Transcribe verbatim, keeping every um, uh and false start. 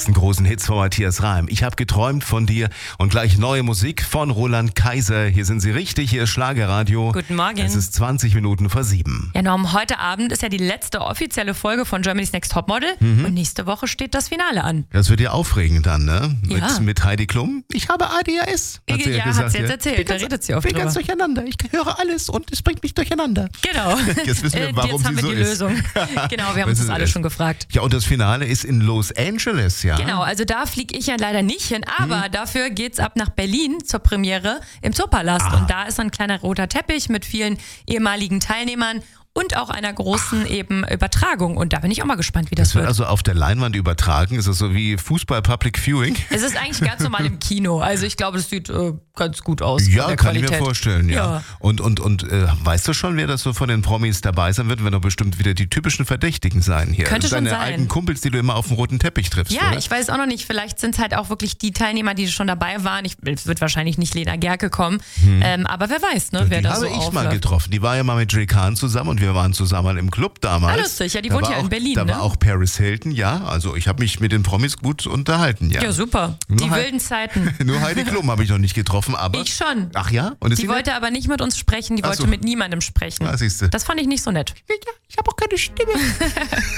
nächsten großen Hits von Matthias Reim. Ich habe geträumt von dir und gleich neue Musik von Roland Kaiser. Hier sind Sie richtig, hier ist Schlagerradio. Guten Morgen. Es ist zwanzig Minuten vor sieben. Ja, Norm, heute Abend ist ja die letzte offizielle Folge von Germany's Next Topmodel mhm. und nächste Woche steht das Finale an. Das wird ja aufregend dann, ne? Mit, ja. mit Heidi Klum. Ich habe A D H S. Hat sie ja, ja gesagt, hat sie jetzt erzählt. Bin da ganz, redet sie oft bin drüber. ganz durcheinander. Ich höre alles und es bringt mich durcheinander. Genau. Jetzt wissen wir, warum jetzt haben sie wir so die ist. Lösung. Genau, wir haben uns das alle schon gefragt. Ja, und das Finale ist in Los Angeles, ja? Genau, also da fliege ich ja leider nicht hin, aber hm. dafür geht's ab nach Berlin zur Premiere im Zoopalast. Ah. Und da ist ein kleiner roter Teppich mit vielen ehemaligen Teilnehmern und auch einer großen eben Übertragung. Und da bin ich auch mal gespannt, wie das, das wird. wird. Also auf der Leinwand übertragen? Ist das so wie Fußball Public Viewing? Es ist eigentlich ganz normal im Kino. Also ich glaube, das sieht äh, ganz gut aus. Ja, von der kann Qualität. ich mir vorstellen, ja. ja. Und, und, und äh, weißt du schon, wer das so von den Promis dabei sein wird? Werden doch bestimmt wieder die typischen Verdächtigen sein hier. Könnte schon Deine sein. alten Kumpels, die du immer auf dem roten Teppich triffst, Ja, oder? ich weiß auch noch nicht. Vielleicht sind es halt auch wirklich die Teilnehmer, die schon dabei waren. Ich, es wird wahrscheinlich nicht Lena Gerke kommen. Hm. Ähm, aber wer weiß, ne, wer die da so habe ich aufläuft. mal getroffen. Die war ja mal mit Jay Khan zusammen und wir waren zusammen im Club damals. Ah, lustig. Ja, die da wohnt ja auch, in Berlin, Da ne? war auch Paris Hilton, ja. Also ich habe mich mit den Promis gut unterhalten, ja. Ja, super. Nur die He- wilden Zeiten. Nur Heidi Klum habe ich noch nicht getroffen, aber... Ich schon. Ach ja? Und ist Die sie wollte aber nicht mit uns sprechen, die Ach wollte so. mit niemandem sprechen. Ah, siehste. Das fand ich nicht so nett. Ja, ich habe auch keine Stimme.